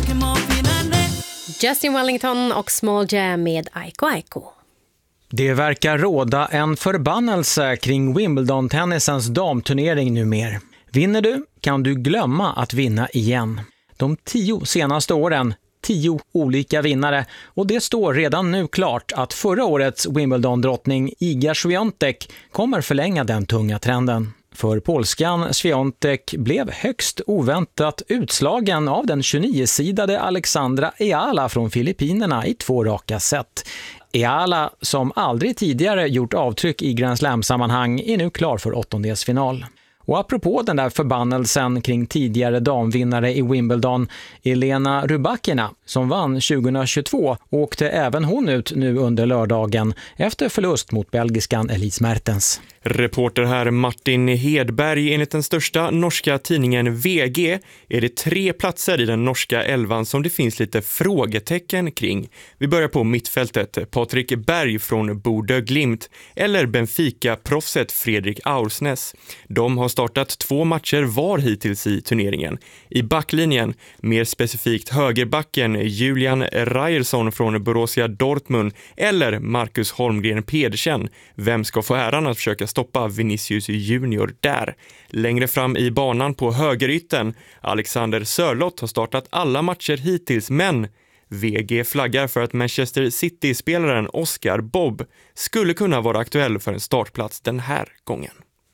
Justin Wellington och Small Jam med Aiko Aiko. Det verkar råda en förbannelse kring Wimbledon-tennisens damturnering numer. Vinner du kan du glömma att vinna igen. De 10 senaste åren, 10 olika vinnare, och det står redan nu klart att förra årets Wimbledon-drottning Iga Swiatek kommer förlänga den tunga trenden. För polskan Swiatek blev högst oväntat utslagen av den 29-sidade Alexandra Eala från Filippinerna i 2 raka set. Eala, som aldrig tidigare gjort avtryck i Grand Slam-sammanhang, är nu klar för åttondelsfinal. Och apropå den där förbannelsen kring tidigare damvinnare i Wimbledon, Elena Rybakina, som vann 2022, åkte även hon ut nu under lördagen efter förlust mot belgiskan Elise Mertens. Reporter här Martin Hedberg. Enligt den största norska tidningen VG är det 3 platser i den norska elvan som det finns lite frågetecken kring. Vi börjar på mittfältet. Patrik Berg från Bodø Glimt eller Benfica-proffset Fredrik Aursnes. De har startat 2 matcher var hittills i turneringen. I backlinjen, mer specifikt högerbacken Julian Ryerson från Borussia Dortmund eller Marcus Holmgren Pedersen. Vem ska få äran att försöka stoppa Vinicius Junior där? Längre fram i banan på högerytten, Alexander Sörloth har startat alla matcher hittills, men VG flaggar för att Manchester City-spelaren Oscar Bobb skulle kunna vara aktuell för en startplats den här gången.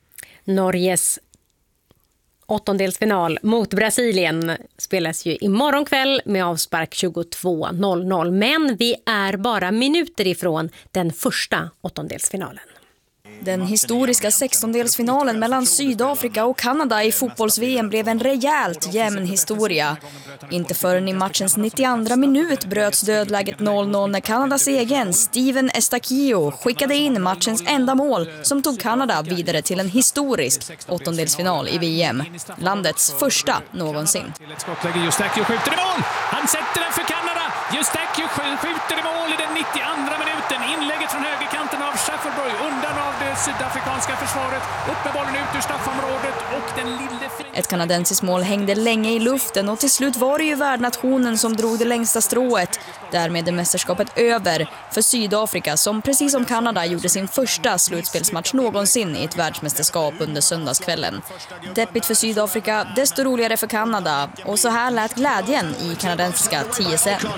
Norges åttondelsfinal mot Brasilien spelas ju imorgon kväll med avspark 22:00, men vi är bara minuter ifrån den första åttondelsfinalen. Den historiska 16-delsfinalen mellan Sydafrika och Kanada i fotbolls-VM blev en rejält jämn historia. Inte förrän i matchens 92:a minut bröts dödläget 0-0 när Kanadas egen Steven Estaquio skickade in matchens enda mål som tog Kanada vidare till en historisk åttondelsfinal i VM. Landets första någonsin. Eustachio skjuter i mål! Han sätter den för Kanada! Eustachio skjuter i mål i den 92:a minuten. Inlägget från högerkanten av Schaffelburg undan av det sydafrikanska försvaret. Upp med bollen ut ur straffområdet och den lille... Ett kanadensiskt mål hängde länge i luften och till slut var det ju värdnationen som drog det längsta strået. Därmed är mästerskapet över för Sydafrika som precis som Kanada gjorde sin första slutspelsmatch någonsin i ett världsmästerskap under söndagskvällen. Deppigt för Sydafrika, desto roligare för Kanada. Och så här lät glädjen i kanadensiska TSN.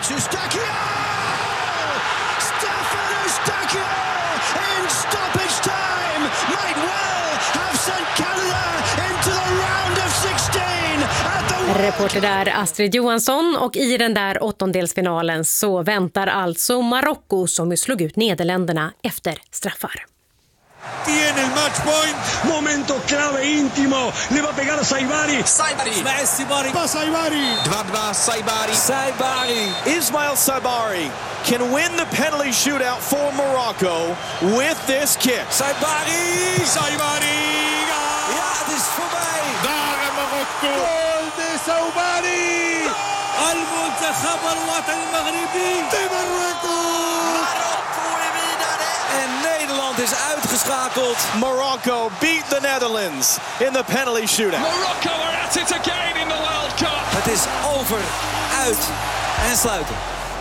Reporter där Astrid Johansson, och i den där åttondelsfinalen så väntar alltså Marocko som slog ut Nederländerna efter straffar. Tiene el match point. Momento clave íntimo. Le va a pegar a Saibari. Saibari. Dwadwa Saibari. Saibari. Ismail Saibari can win the penalty shootout for Morocco with this kick. Saibari. Ja, det är förbi. Där är Marocko. Gol de Saibari. المنتخب الوطني المغربي. Marocko. Marocko är vidare. En Nederland is uitgeschakeld. Morocco beat the Netherlands in the penalty shootout. Morocco are at it again in the World Cup. Het is over, uit en sluiten.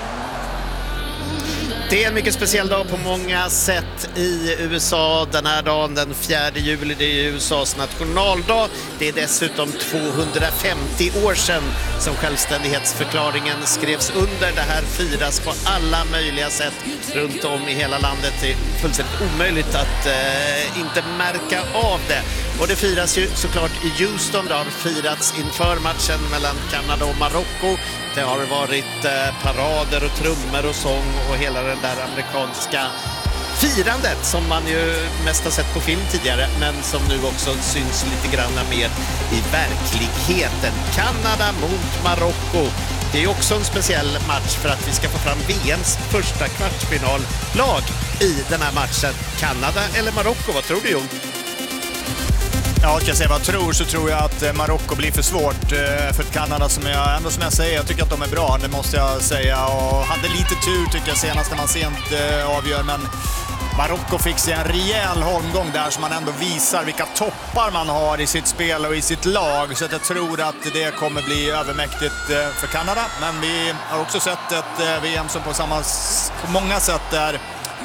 Det är en mycket speciell dag på många sätt i USA den här dagen, den 4 juli, det är USAs nationaldag. Det är dessutom 250 år sedan som självständighetsförklaringen skrevs under. Det här firas på alla möjliga sätt runt om i hela landet. Det är fullständigt omöjligt att inte märka av det. Och det firas ju såklart i Houston. Det har firats inför matchen mellan Kanada och Marocko. Det har varit parader och trummor och sång och hela den där amerikanska firandet som man ju mest har sett på film tidigare, men som nu också syns lite grann mer i verkligheten. Kanada mot Marocko. Det är också en speciell match för att vi ska få fram VMs första kvartsfinallag i den här matchen. Kanada eller Marocko, vad tror du, Jon? Ja, kan jag säga vad jag tror, så tror jag att Marocko blir för svårt för Kanada som jag säger. Jag tycker att de är bra, det måste jag säga. Och hade lite tur tycker jag senast när man sent avgör, men Marocko fick sig en rejäl holmgång där som man ändå visar vilka toppar man har i sitt spel och i sitt lag. Så att jag tror att det kommer bli övermäktigt för Kanada. Men vi har också sett ett VM som på många sätt är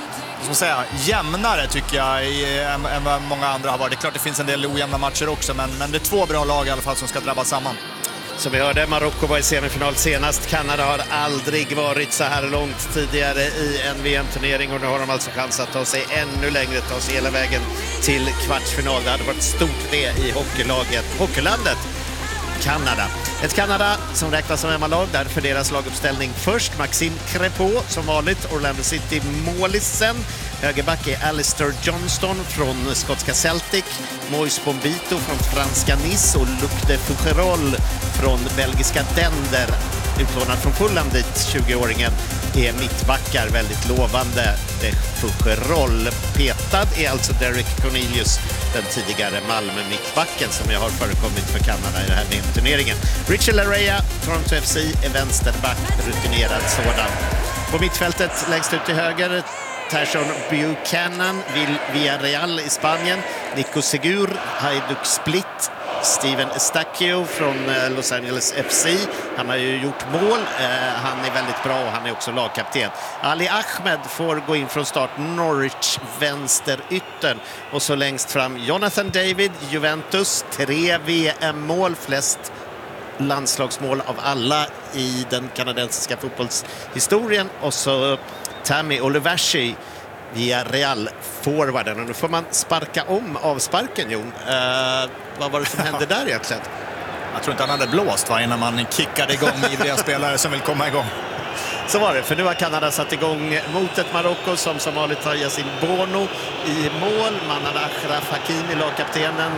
jämnare tycker jag än vad många andra har varit. Det är klart det finns en del ojämna matcher också, men det är 2 bra lag i alla fall som ska drabbas samman. Som vi hörde, Marocko var i semifinal senast. Kanada har aldrig varit så här långt tidigare i en VM-turnering och nu har de alltså chans att ta sig ännu längre, ta sig hela vägen till kvartsfinal. Det hade varit stort det i hockeylandet Kanada. Ett Kanada som räknas som hemmalag, därför deras laguppställning först. Maxime Crépeau som vanligt, Orlando City målisen. Högerback är Alistair Johnston från skotska Celtic, Moise Bombito från franska Nice och Luc de Fougerolles från belgiska Dender. Utlånad från Fulham dit 20-åringen är mittbackar, väldigt lovande. De Fougerolles. Petad är alltså Derek Cornelius, den tidigare Malmö-mittbacken som jag har förekommit för Kanada i den här VM-turneringen. Richard Larea, Toronto FC, är vänsterback, rutinerad sådan. På mittfältet längst ut till höger, Tyson Buchanan, Villarreal i Spanien, Nico Segur, Hajduk Split, Steven Eustáquio från Los Angeles FC. Han har ju gjort mål, han är väldigt bra och han är också lagkapten. Ali Ahmed får gå in från start, Norwich vänsteryttern. Och så längst fram Jonathan David, Juventus, 3 VM-mål, flest landslagsmål av alla i den kanadensiska fotbollshistorien. Och så Tammy Olivashi via Real-forwarden. Och nu får man sparka om avsparken, Jon. Vad var det som hände där egentligen? Jag tror inte han hade blåst innan man kickade igång ivriga spelare som vill komma igång. Så var det, för nu har Kanada satt igång mot ett Marocko som vanligt har Yassine Bono i mål. Man hade Achraf Hakimi, lagkaptenen,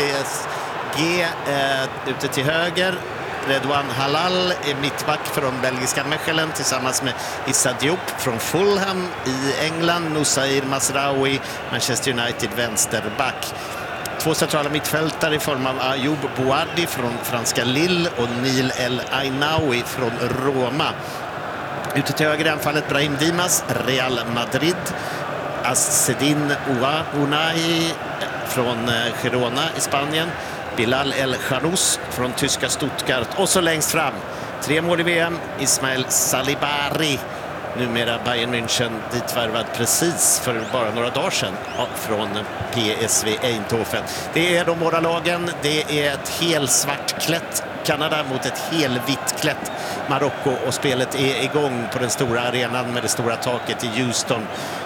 PSG ute till höger. Redouane Halal är mittback från belgiska Mechelen tillsammans med Issa Diop från Fulham i England. Nusair Masraoui, Manchester United, vänsterback. 2 centrala mittfältare i form av Ayoub Bouardi från franska Lille och Neil El Ainaoui från Roma. Ute till höger i anfallet Brahim Dimas, Real Madrid. Assedin Ounahi från Girona i Spanien. Bilal El Khanous från tyska Stuttgart. Och så längst fram, 3 mål i VM, Ismail Salibari, numera Bayern München, ditvärvad precis för bara några dagar sedan från PSV Eindhoven. Det är de båda lagen, det är ett helsvartklätt Kanada mot ett helvittklätt Marocko och spelet är igång på den stora arenan med det stora taket i Houston.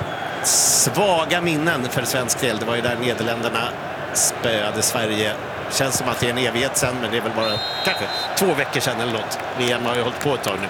Svaga minnen för svensk del, det var ju där Nederländerna spöade Sverige. Känns som att det är en evighet sen, men det är väl bara kanske 2 veckor sedan eller något. VM har ju hållit på ett tag nu.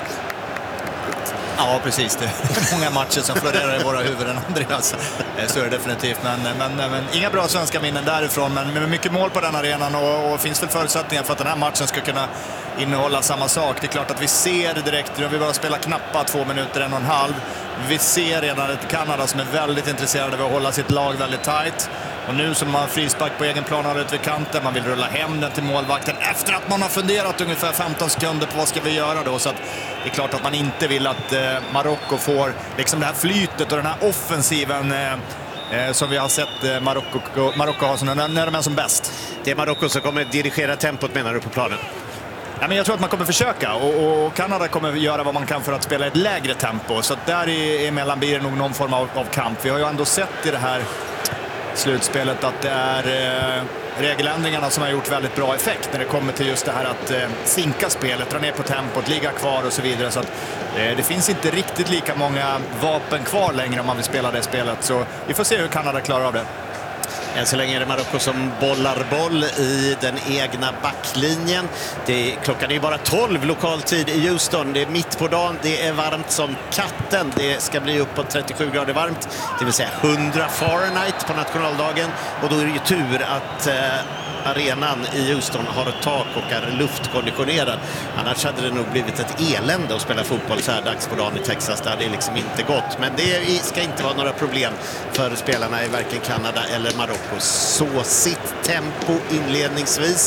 Ja, precis. Det är många matcher som florerar i våra huvuden, Andreas. Så är det definitivt. Men inga bra svenska minnen därifrån. Men med mycket mål på den arenan och finns väl förutsättningar för att den här matchen ska kunna innehålla samma sak. Det är klart att vi ser det direkt. Vi bara spelar knappt 2 minuter, 1,5. Vi ser redan ett Kanada som är väldigt intresserade av att hålla sitt lag väldigt tajt. Och nu som man har frispark på egen plan ut vid kanten, man vill rulla hem den till målvakten efter att man har funderat ungefär 15 sekunder på vad ska vi göra då. Så att det är klart att man inte vill att Marocko får liksom det här flytet och den här offensiven som vi har sett Marocko ha när de är som bäst. Det är Marocko som kommer dirigera tempot, menar du, på planen? Ja, men jag tror att man kommer försöka och Kanada kommer göra vad man kan för att spela ett lägre tempo. Så att där emellan blir det nog någon form av kamp. Vi har ju ändå sett i det här slutspelet att det är regeländringarna som har gjort väldigt bra effekt när det kommer till just det här att sinka spelet, dra ner på tempot, ligga kvar och så vidare. Så att det finns inte riktigt lika många vapen kvar längre om man vill spela det spelet. Så vi får se hur Kanada klarar av det. Än så länge är det Marocko som bollar boll i den egna backlinjen. Klockan är ju bara 12 lokaltid i Houston. Det är mitt på dagen, det är varmt som katten. Det ska bli uppåt 37 grader varmt, det vill säga 100 Fahrenheit på nationaldagen. Och då är det ju tur att arenan i Houston har ett tak och är luftkonditionerad. Annars hade det nog blivit ett elände att spela fotboll så här dags på dagen i Texas. Där det liksom inte gått. Men det ska inte vara några problem för spelarna i varken Kanada eller Marocko. Så sitt tempo inledningsvis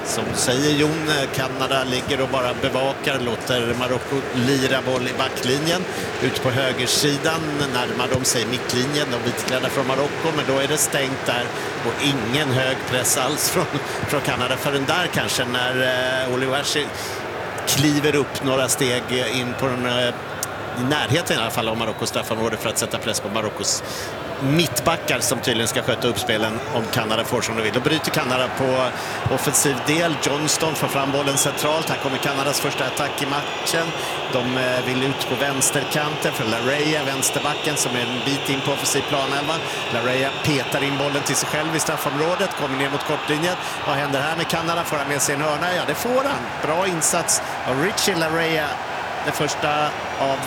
Som säger Jon, Kanada ligger och bara bevakar, låter Marocko lira boll i backlinjen. Ut på högersidan närmar de sig mittlinjen, de vitklädda från Marocko, men då är det stängt där och ingen hög press alls från Kanada förrän där kanske när Oluwashi kliver upp några steg in på den i närheten i alla fall av Marockos straffområde för att sätta press på Marockos mittbackar som tydligen ska sköta upp spelen om Kanada får som de vill. Då bryter Kanada på offensiv del. Johnston får fram bollen centralt. Här kommer Kanadas första attack i matchen. De vill ut på vänsterkanten för Lareya, vänsterbacken som är en bit in på offensiv planelva. Lareya petar in bollen till sig själv i straffområdet, kommer ner mot kortlinjen. Vad händer här med Kanada? Får han med sig en hörna? Ja, det får han. Bra insats av Richie Lareya. Det första av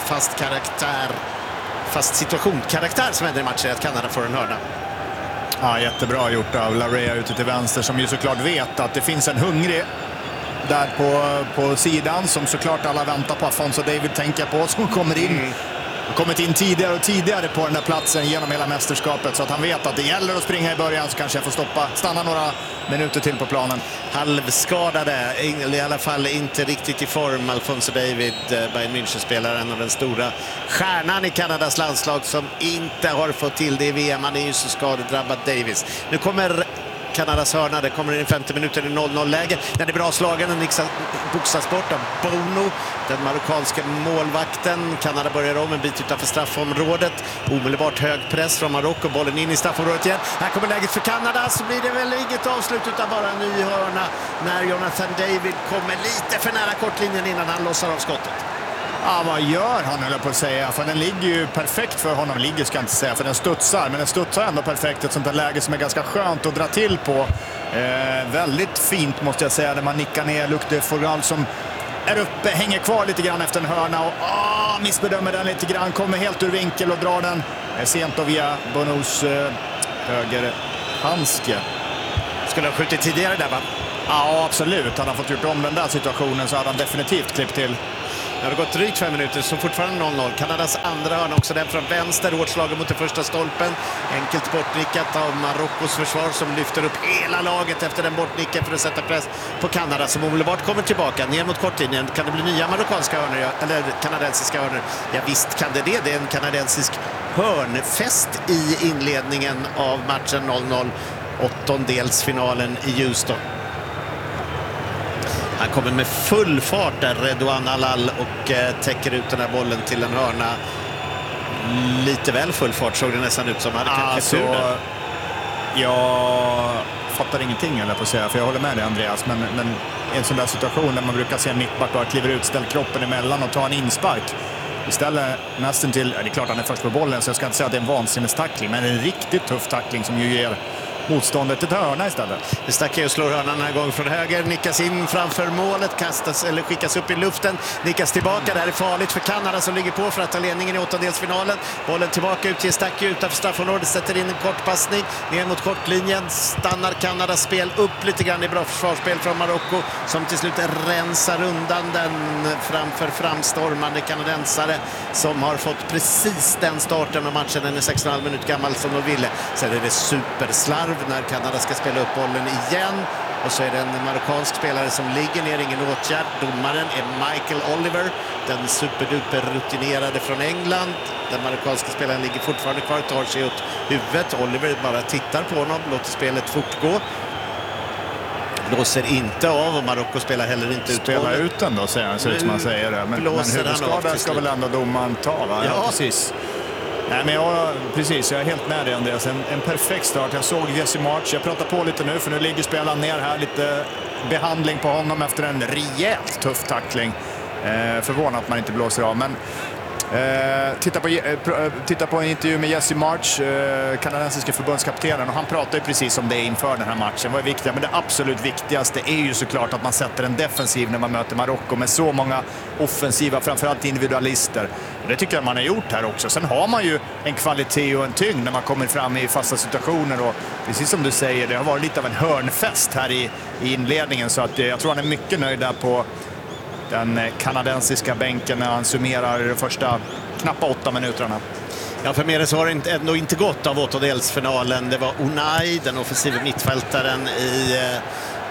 fast situationskaraktär som händer i matchen, att Kanada får en hörna. Ja, jättebra gjort av Lareya ute till vänster, som ju såklart vet att det finns en hungrig där på sidan som såklart alla väntar på. Afonso David tänker på, som kommer in. Kommit in tidigare och tidigare på den här platsen genom hela mästerskapet, så att han vet att det gäller att springa i början, så kanske jag får stanna några minuter till på planen. Halvskadade, i alla fall inte riktigt i form, Alfonso David, Bayern München-spelaren och den stora stjärnan i Kanadas landslag som inte har fått till det i VM. Han är ju så skadedrabbad, Davis. Nu kommer Kanadas hörna, det kommer in i 50 minuter i 0-0-läge. Den är bra slagen, den boxas bort av Bono, den marockanska målvakten. Kanada börjar om en bit utanför straffområdet. Omedelbart hög press från Marocko, bollen in i straffområdet igen. Här kommer läget för Kanada, så blir det väl inget avslut utan bara en ny hörna när Jonathan David kommer lite för nära kortlinjen innan han lossar av skottet. Ja, vad gör han, höll jag på att säga. För den ligger ju perfekt för honom. Ligger ska jag inte säga, för den studsar. Men den studsar ändå perfekt. Ett sånt där läge som är ganska skönt att dra till på. Väldigt fint måste jag säga, när man nickar ner Luc de Foral som är uppe, hänger kvar lite grann efter en hörna och missbedömer den lite grann. Kommer helt ur vinkel och drar den sent och via Bonos högerhandske. Skulle ha skjutit tidigare där, va? Ja, absolut. Han har fått gjort om den där situationen, så hade han definitivt klippt till. Det har gått drygt 5 minuter, så fortfarande 0-0. Kanadas andra hörna, också den från vänster, hårt slagen mot den första stolpen. Enkelt bortnickat av Marockos försvar som lyfter upp hela laget efter den bortnicken för att sätta press på Kanada, som omedelbart kommer tillbaka ner mot kortlinjen. Kan det bli nya marockanska hörnor, eller kanadensiska hörnor? Ja, visst kan det. Det är en kanadensisk hörnfest i inledningen av matchen 0-0, åttondelsfinalen i Houston. Han kommer med full fart där, Redouan Alal, och täcker ut den här bollen till en hörna. Lite väl full fart såg det nästan ut som. Hade kanske tur där. Jag fattar ingenting, eller på att säga, för jag håller med dig, Andreas. Men i en sån där situation där man brukar se en mittback och kliver ut, ställer kroppen emellan och tar en inspark. Istället nästan till, det är klart han är först på bollen, så jag ska inte säga att det är en vansinnestackling, men en riktigt tuff tackling som ju ger motståndet ett hörna istället. Det stackar och slår hörnan den här gången från höger, nickas in framför målet, kastas eller skickas upp i luften, nickas tillbaka. Det här är farligt för Kanada som ligger på för att ta ledningen i åttondelsfinalen. Bollen tillbaka ut till Stack utanför straffområdet, sätter in en kort passning ner mot kortlinjen. Stannar Kanadas spel upp lite grann i bra försvarsspel från Marocko, som till slut rensar undan den framför framstormande kanadensare som har fått precis den starten av matchen. Den är 6,5 minuter gammal som de ville. Sen är det superslarv när Kanada ska spela upp bollen igen, och så är det en marockansk spelare som ligger ner, ingen åtgärd. Domaren är Michael Oliver, den superduper rutinerade från England. Den marockanska spelaren ligger fortfarande kvar, tar sig åt huvudet. Oliver bara tittar på honom, låter spelet fortgå. Blåser inte av, och Marocko spelar heller inte ut. Spelar ut den då, säger han, så ut som man säger det. Men huvudskada ska väl ändå domaren ta, va? Ja, precis. Nej, men precis, jag är helt med dig, Andreas. En perfekt start. Jag såg Jesse March. Jag pratar på lite nu, för nu ligger spelaren ner här. Lite behandling på honom efter en rejält tuff tackling. Förvånad att man inte blåser av. Men titta på en intervju med Jesse March, kanadensiska förbundskaptenen, och han pratar ju precis om det inför den här matchen. Vad är viktigt? Men det absolut viktigaste är ju såklart att man sätter en defensiv när man möter Marocko med så många offensiva, framförallt individualister. Och det tycker jag man har gjort här också. Sen har man ju en kvalitet och en tyngd när man kommer fram i fasta situationer, och precis som du säger, det har varit lite av en hörnfest här i inledningen, så att jag tror han är mycket nöjd där på den kanadensiska bänken när han summerar de första knappa 8 minuterna. Ja, för mer så har det ändå inte gått av åttondelsfinalen. Det var Unai, den offensiva mittfältaren i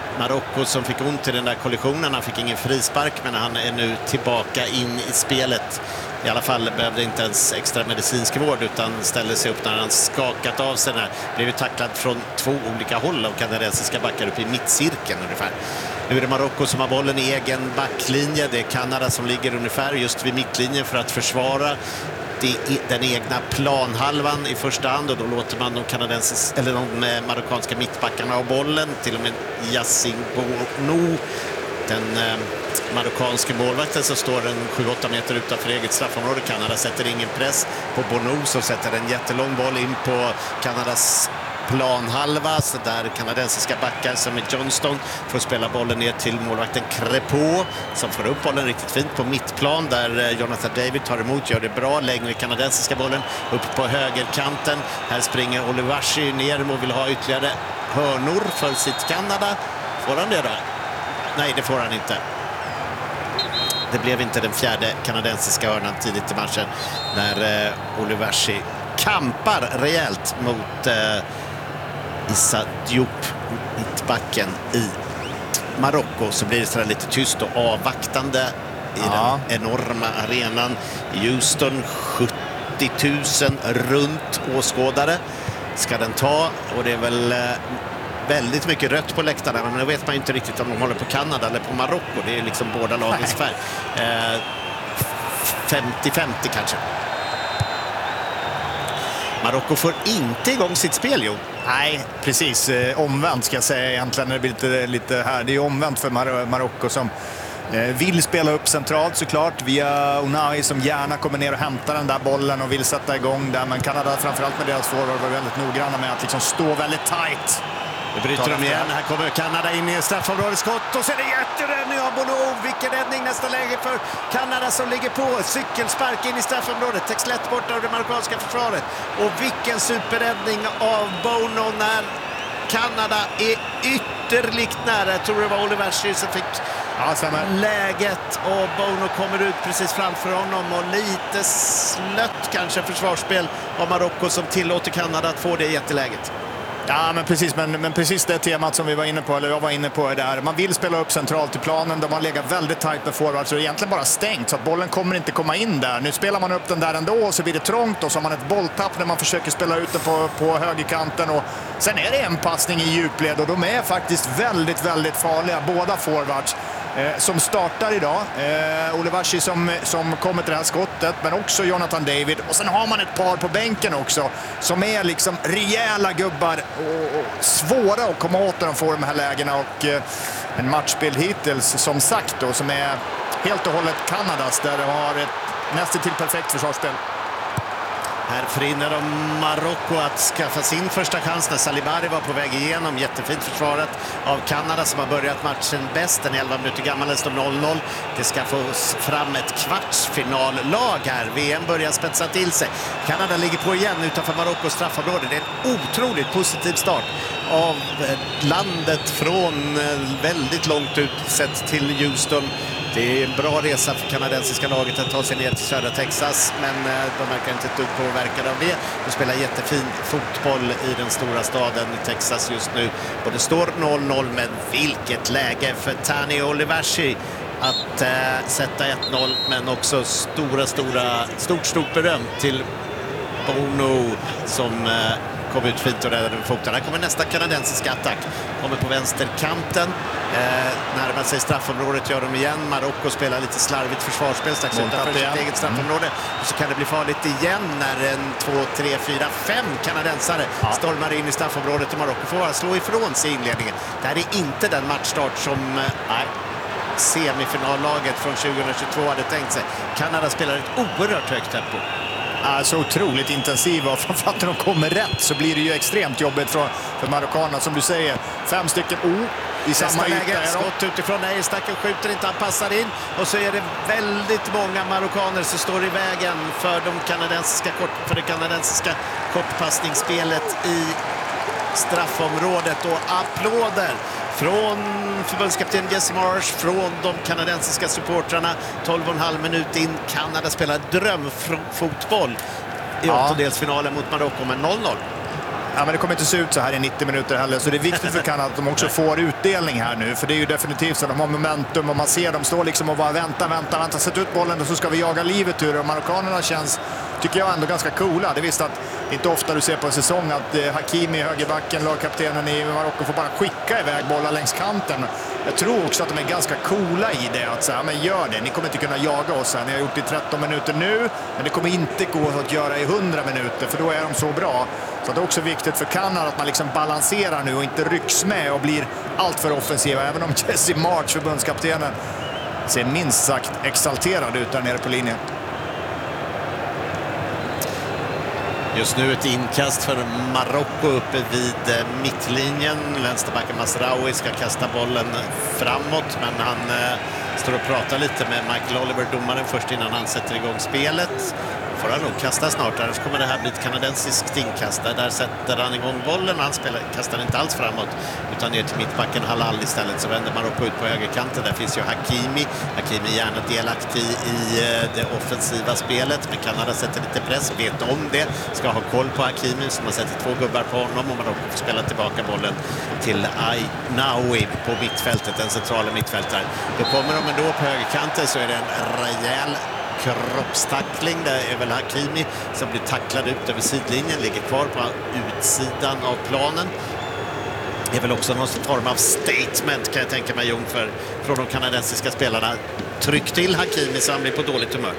Marocko som fick ont i den där kollisionen. Han fick ingen frispark, men han är nu tillbaka in i spelet. I alla fall behövde inte ens extra medicinsk vård utan ställde sig upp när han skakat av sig. Blev ju tacklad från 2 olika håll av kanadensiska backar upp i mittcirkeln ungefär. Nu är det Marocko som har bollen i egen backlinje. Det är Kanada som ligger ungefär just vid mittlinjen för att försvara den egna planhalvan i första hand, och då låter man de marockanska mittbackarna ha bollen. Till och med Yassine Bounou, den marockanske målvakten, som står en 7-8 meter utanför eget straffområde. Kanada sätter ingen press på Bounou, som sätter en jättelång boll in på Kanadas planhalva, så där kanadensiska backar som är Johnston får spela bollen ner till målvakten Crépeau, som får upp bollen riktigt fint på mittplan, där Jonathan David tar emot, gör det bra, längre kanadensiska bollen upp på högerkanten. Här springer Oluwashi ner och vill ha ytterligare hörnor för sitt Kanada. Får han det då? Nej, det får han inte. Det blev inte den fjärde kanadensiska hörnan tidigt i matchen när Oluwashi kampar rejält mot Issa Diop, mittbacken i Marocko. Så blir det så lite tyst och avvaktande i den enorma arenan i Houston. 70 000 runt åskådare ska den ta, och det är väl väldigt mycket rött på läktarna, men då vet man inte riktigt om de håller på Kanada eller på Marocko. Det är liksom båda lagens färg. 50-50 kanske. Marocko får inte igång sitt spel, jo. Nej, precis. Omvänt ska jag säga egentligen. Det blir lite här. Det är omvänt för Marocko som vill spela upp centralt såklart via Unai, som gärna kommer ner och hämtar den där bollen och vill sätta igång där. Men Kanada, framförallt med deras forward, var väldigt noggranna med att liksom stå väldigt tight. Nu bryter de igen. Här kommer Kanada in i straffområdet, skott, och så är det jätteräddning av Bounou. Vilken räddning, nästa läge för Kanada som ligger på. Cykelspark in i straffområdet. Täcks lätt bort av det marockanska försvaret. Och vilken superräddning av Bounou när Kanada är ytterligt nära. Jag tror det var Oluwashi som fick läget, och Bounou kommer ut precis framför honom, och lite slött kanske försvarsspel av Marocko som tillåter Kanada att få det jätteläget. Ja, men precis, men precis det temat som vi var inne på, eller jag var inne på, är där. Man vill spela upp centralt i planen, där man lägger väldigt tajt med forward, så det är egentligen bara stängt, så att bollen kommer inte komma in där. Nu spelar man upp den där ändå, och så blir det trångt, och så har man ett bolltapp när man försöker spela ut den på högerkanten, och sen är det en passning i djupled, och de är faktiskt väldigt, väldigt farliga, båda forwards som startar idag. Oluwashi som kommer till det här skottet, men också Jonathan David, och sen har man ett par på bänken också som är liksom rejäla gubbar och svåra att komma åt när de får de här lägena, och en matchbild hittills som sagt då, som är helt och hållet Kanadas, där de har ett nästan till perfekt försvarsspel. Här förhindrar de Marocko att skaffa sin första chans när Salibari var på väg igenom. Jättefint försvarat av Kanada som har börjat matchen bäst. En 11 minuter gammal, står 0-0. Det ska få fram ett kvartsfinallag här. VM börjar spetsa till sig. Kanada ligger på igen utanför Marockos straffområde. Det är en otroligt positiv start av landet från väldigt långt ut sett till Houston. Det är en bra resa för kanadensiska laget att ta sig ner till södra Texas, men de verkar inte ett dugg påverkade av det. De spelar jättefin fotboll i den stora staden i Texas just nu. Och det står 0-0, men vilket läge för Tani Oluwashi att sätta 1-0, men också stort beröm till Bounou som kom ut fint och räddade med foten. Här kommer nästa kanadensiska attack. Kommer på vänsterkanten. Närmar sig straffområdet, gör de igen. Marocko spelar lite slarvigt försvarsspel strax utanför sitt eget straffområde. Och så kan det bli farligt igen när en 2, 3, 4, 5 kanadensare stormar in i straffområdet, och Marocko får bara slå ifrån sig inledningen. Det här är inte den matchstart som semifinallaget från 2022 hade tänkt sig. Kanada spelar ett oerhört högt tempo. Så otroligt intensiva, och framförallt när de kommer rätt så blir det ju extremt jobbigt för marockanerna. Som du säger, 5 stycken i samma läge. Skott utifrån, nej, stacken skjuter inte, han passar in, och så är det väldigt många marockaner som står i vägen för det kanadensiska kortpassningsspelet i straffområdet, och applåder från förbundskapten Jesse Marsh, från de kanadensiska supportrarna. 12,5 minut in. Kanada spelar drömfotboll i åttondelsfinalen mot Marocko med 0-0. men det kommer inte se ut så här i 90 minuter heller. Så det är viktigt för Kanada att de också får utdelning här nu. För det är ju definitivt så att de har momentum och man ser dem stå liksom och bara vänta, sätt ut bollen och så ska vi jaga livet ur det. Och marockanerna känns, tycker jag, ändå ganska coola. Det visst att det inte ofta du ser på en säsong att Hakimi, högerbacken, lagkaptenen i Marocko, får bara skicka iväg bollar längs kanten. Jag tror också att de är ganska coola i det. Att säga, men gör det. Ni kommer inte kunna jaga oss här. Ni har gjort det i 13 minuter nu. Men det kommer inte gå att göra i 100 minuter. För då är de så bra. Så det är också viktigt för Kanada att man liksom balanserar nu och inte rycks med och blir allt för offensiva. Även om Jesse March, förbundskaptenen, ser minst sagt exalterad ut där nere på linjen. Just nu ett inkast för Marocko uppe vid mittlinjen. Vänsterbacken Masraoui ska kasta bollen framåt, men han står och pratar lite med Michael Oliver, domaren, först innan han sätter igång spelet. Får han nog kasta snart, annars kommer det här bli ett kanadensiskt inkast. Där sätter han igång bollen och han kastar inte alls framåt utan ner till mittbacken Halal istället. Så vänder Marocko ut på högerkanten. Där finns ju Hakimi. Hakimi är gärna delaktig i det offensiva spelet, men Kanada sätter lite press, vet om det, ska ha koll på Hakimi som har sätter 2 gubbar på honom, och Marocko får spela tillbaka bollen till Ainaoui på mittfältet, den centrala mittfältaren. Då kommer de ändå på högerkanten, så är det en rejäl kroppstackling. Det är väl Hakimi som blir tacklad ut över sidlinjen, ligger kvar på utsidan av planen. Det är väl också någon form av statement, kan jag tänka mig, Jon, från de kanadensiska spelarna. Tryck till Hakimi så han blir på dåligt humör.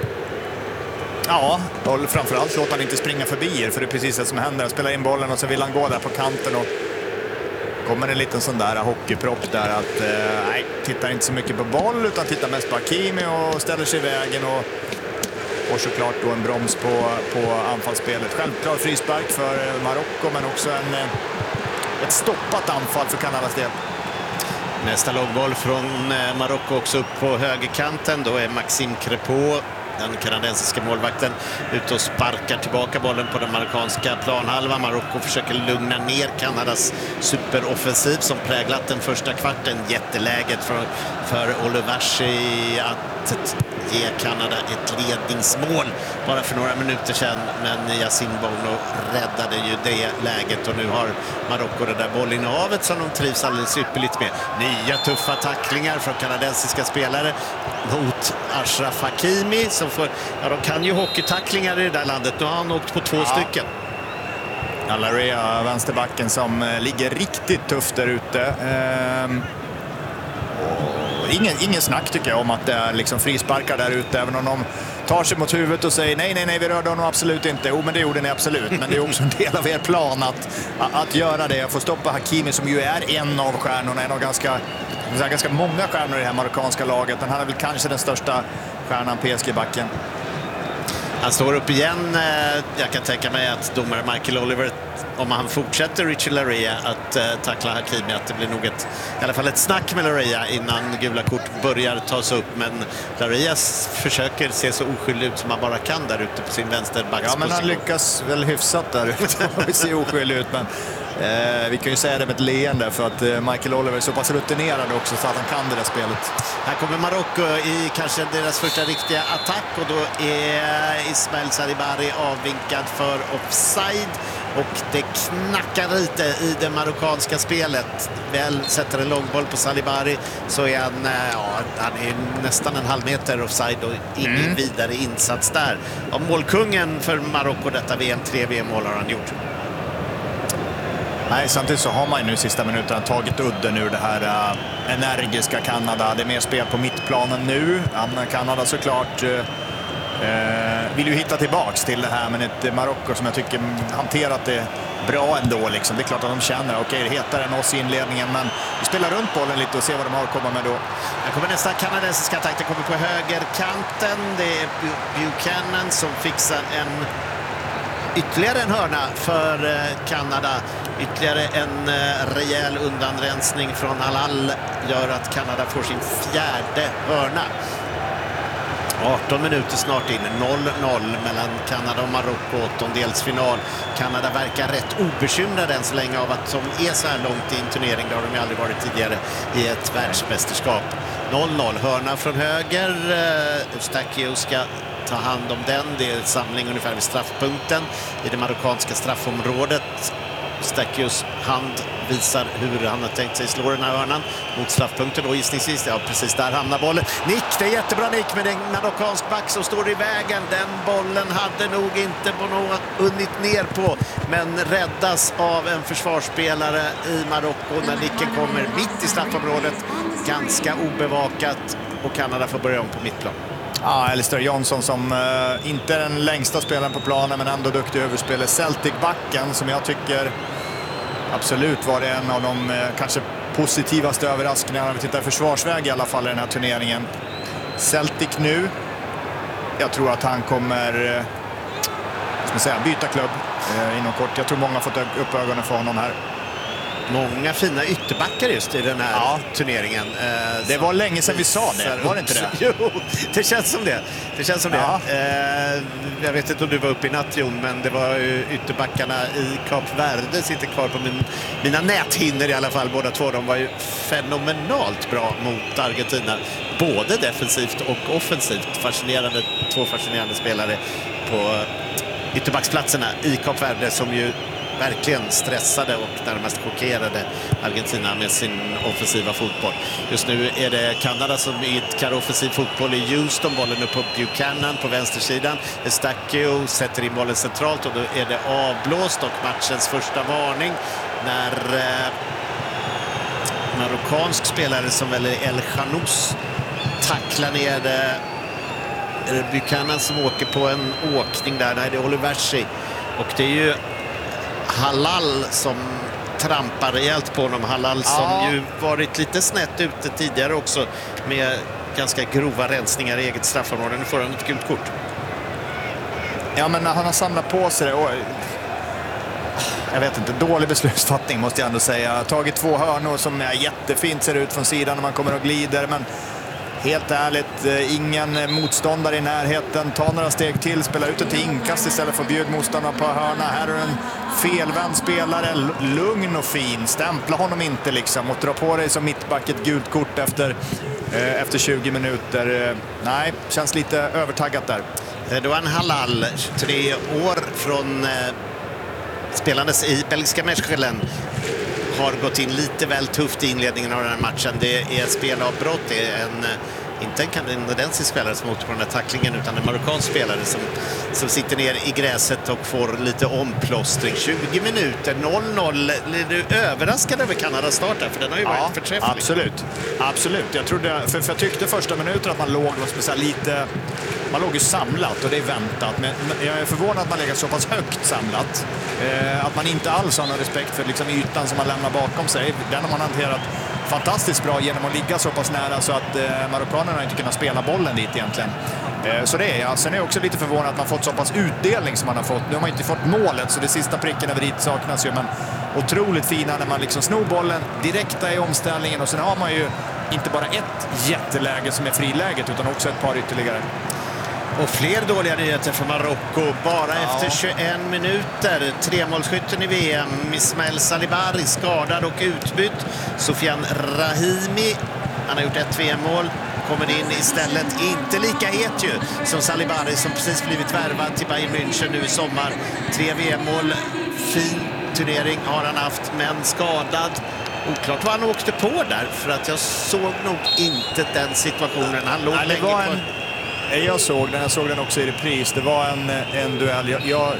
Ja, och framförallt låter han inte springa förbi er, för det är precis det som händer. Han spelar in bollen och så vill han gå där på kanten och kommer en liten sån där hockeypropp där att nej, tittar inte så mycket på boll utan tittar mest på Hakimi och ställer sig i vägen och såklart då en broms på anfallsspelet. Självklart frispark för Marocko, men också ett stoppat anfall för Kanadas del. Nästa långboll från Marocko också upp på högerkanten. Då är Maxime Crépeau, den kanadensiska målvakten, ute och sparkar tillbaka bollen på den marockanska planhalvan. Marocko försöker lugna ner Kanadas superoffensiv som präglat den första kvarten. Jätteläget för Oluwashi att ge Kanada ett ledningsmål bara för några minuter sedan, men Yacine Bono räddade ju det läget, och nu har Marocko det där bollinnehavet som de trivs alldeles ypperligt med. Nya tuffa tacklingar från kanadensiska spelare mot Achraf Hakimi som de kan ju hockeytacklingar i det där landet. Nu har han åkt på 2 stycken. Alaria, vänsterbacken, som ligger riktigt tufft där ute. Ingen snack tycker jag om att det är liksom frisparkar där ute, även om de tar sig mot huvudet och säger nej, vi rörde honom absolut inte. Jo, men det gjorde ni absolut. Men det är också en del av er plan att göra det. Jag får stoppa Hakimi som ju är en av stjärnorna, en av ganska många stjärnor i det här marockanska laget. Men han är väl kanske den största stjärnan PSG-backen. Han står upp igen. Jag kan tänka mig att domare Michael Oliver, om han fortsätter Richie Laryea att tackla Hakimi, att det blir nog i alla fall ett snack med Laryea innan gula kort börjar tas upp. Men Laryea försöker se så oskyldig ut som man bara kan där ute på sin vänsterbacksposition. Ja, men han lyckas väl hyfsat där ute. Vi ser oskyldig ut, men vi kan ju säga det med ett leende, för att Michael Oliver är så pass rutinerad också så att han kan det där spelet. Här kommer Marocko i kanske deras första riktiga attack, och då är Ismail Salibari avvinkad för offside. Och det knackar lite i det marockanska spelet. Väl sätter en långboll på Salibari så är han är nästan en halv meter offside och ingen vidare insats där. Och målkungen för Marocko detta VM, 3 VM-mål har han gjort. Nej, samtidigt så har man ju nu sista minuterna tagit udden ur det här energiska Kanada. Det är mer spel på mittplanen nu. Kanada såklart vill ju hitta tillbaks till det här, men ett Marocko som jag tycker hanterat det bra ändå. Liksom. Det är klart att de känner okej, det heter än oss i inledningen, men vi spelar runt bollen lite och ser vad de har att komma med då. Här kommer nästa kanadensiska attack. Det kommer på högerkanten. Det är Buchanan som fixar ytterligare en hörna för Kanada. Ytterligare en rejäl undanrensning från Halal gör att Kanada får sin 4:e hörna. 18 minuter snart in, 0-0 mellan Kanada och Marocko, åttondelsfinal. Kanada verkar rätt obekymrade än så länge av att de är så här långt i en turnering. Det har de ju aldrig varit tidigare i ett världsmästerskap. 0-0, hörna från höger. Eustáquio ska ta hand om den. Det är en samling ungefär vid straffpunkten i det marockanska straffområdet. Eustáquios hand visar hur han har tänkt sig slå den här hörnan mot straffpunkten då gissningsvis. Ja, precis där hamnar bollen. Nick, det är jättebra nick, men det är en marockansk back som står i vägen. Den bollen hade nog inte Bono hunnit ner på, men räddas av en försvarsspelare i Marocko när nicken kommer mitt i straffområdet. Ganska obevakat och Kanada får börja om på mittplan. Ja, Alistair Johnson som inte är den längsta spelaren på planen men ändå duktig överspelare. Celtic-backen som jag tycker absolut var det en av de kanske positivaste överraskningarna när vi tittar i försvarsväg i alla fall i den här turneringen. Celtic nu, jag tror att han kommer byta klubb inom kort. Jag tror många har fått upp ögonen för honom här. Många fina ytterbackar just i den här turneringen. Det var länge sedan vi sa det, var det inte det? Jo, det känns som det. Jag vet inte om du var uppe i natt, Jon, men det var ytterbackarna i Kap Verde sitter kvar på mina näthinnor i alla fall. Båda två, de var ju fenomenalt bra mot Argentina. Både defensivt och offensivt. Två fascinerande spelare på ytterbacksplatserna i Kap Verde som ju verkligen stressade och närmast chockerade Argentina med sin offensiva fotboll. Just nu är det Kanada som idkar offensiv fotboll i Houston. Bollen upp på Buchanan på vänstersidan. Eustáquios sätter in bollen centralt och då är det avblåst och matchens första varning när marockansk spelare som väl är El Khanous tacklar ner Buchanan som åker på en åkning där. Nej, det är Oliversi. Och det är ju Halal som trampar rejält på honom. Halal som ju varit lite snett ute tidigare också med ganska grova rensningar i eget straffområde. Nu får han ett gult kort. Ja, men han har samlat på sig det. Jag vet inte, dålig beslutsfattning måste jag ändå säga. Tagit 2 hörnor som är jättefint, ser ut från sidan när man kommer och glider, men helt ärligt, ingen motståndare i närheten. Ta några steg till, spela ut ett inkast istället för att bjuda motståndarna på hörna. Här är en felvänd spelare, lugn och fin. Stämpla honom inte liksom och dra på dig som mittback ett gult kort efter 20 minuter. Nej, känns lite övertaggat där. Edouard Halal, 23 år från spelandes i belgiska Mechelen, har gått in lite väl tufft i inledningen av den här matchen. Det är spelavbrott, det är inte en kanadensisk spelare som åter på den här tacklingen utan en marockansk spelare som sitter ner i gräset och får lite omplåstring. 20 minuter, 0-0. Är du överraskad över Kanadas start här? För den har ju varit förträfflig. Absolut. Jag trodde, för jag tyckte första minuten att man låg lite... Man låg ju samlat och det är väntat. Men jag är förvånad att man lägger så pass högt samlat. Att man inte alls har någon respekt för liksom ytan som man lämnar bakom sig. Den har man hanterat fantastiskt bra genom att ligga så pass nära så att marockanerna inte kunnat spela bollen dit egentligen. Så det är jag. Sen är jag också lite förvånad att man fått så pass utdelning som man har fått. Nu har man inte fått målet så det sista pricken över dit saknas ju. Men otroligt fina när man liksom snor bollen direkta i omställningen och sen har man ju inte bara ett jätteläge som är friläget utan också ett par ytterligare. Och fler dåliga nyheter från Marocko. Bara efter 21 minuter. 3-målsskytten i VM. Ismael Salibari skadad och utbytt. Sofian Rahimi, han har gjort ett VM-mål. Kommer in istället. Inte lika het ju som Salibari som precis blivit värvad till Bayern München nu i sommar. 3 VM-mål. Fin turnering har han haft, men skadad. Oklart vad han åkte på där. För att jag såg nog inte den situationen. Han låg länge på... Jag såg den också i repris. Det var en duell.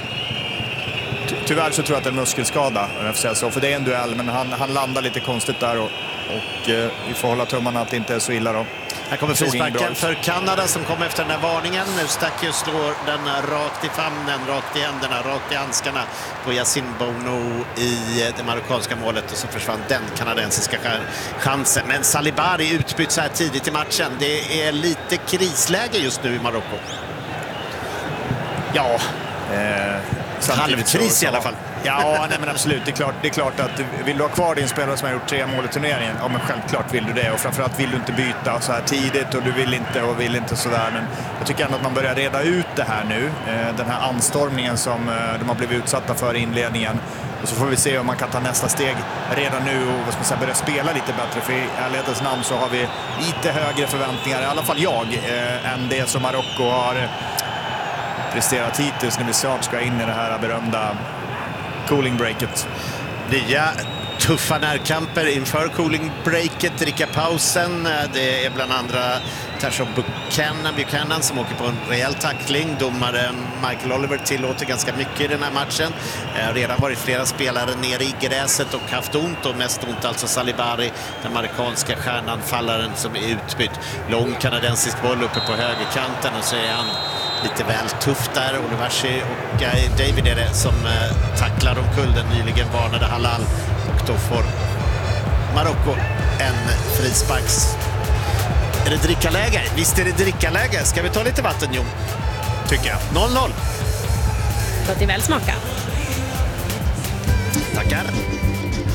Tyvärr så tror jag att det är en muskelskada. För det är en duell, men han landar lite konstigt där. Och vi får hålla tummarna att det inte är så illa då. Här kommer frisparken för Kanada som kom efter den här varningen. Eustáquios slår den rakt i famnen, rakt i händerna, rakt i handskarna på Yassine Bono i det marockanska målet och så försvann den kanadensiska chansen. Men Salibari utbytt så här tidigt i matchen. Det är lite krisläge just nu i Marocko. Ja, halvkris i alla fall. Ja, nej, men absolut. Det är klart att vill du ha kvar din spelare som har gjort 3 mål i turneringen, ja men självklart vill du det. Och framförallt vill du inte byta så här tidigt och du vill inte sådär. Men jag tycker ändå att man börjar reda ut det här nu. Den här anstormningen som de har blivit utsatta för i inledningen. Och så får vi se om man kan ta nästa steg redan nu och börja spela lite bättre. För i ärlighetens namn så har vi lite högre förväntningar, i alla fall jag, än det som Marocko har presterat hittills när vi snart ska in i det här berömda cooling breaket. Nya tuffa närkamper inför cooling-breaket, dricka pausen. Det är bland andra Tashon Buchanan som åker på en rejäl tackling. Domare Michael Oliver tillåter ganska mycket i den här matchen. Redan varit flera spelare nere i gräset och haft ont, och mest ont alltså Salibari, den amerikanska stjärnanfallaren som är utbytt. Lång kanadensisk boll uppe på högerkanten, och så är han lite väl tuff där. Oluwashi och David är det som tacklar omkull den nyligen varnade Halal, och då får Marocko en frisparks. Är det drickaläge? Visst är det drickaläge. Ska vi ta lite vatten, Jon? Tycker jag. 0-0. Så att det väl smaka. Tackar.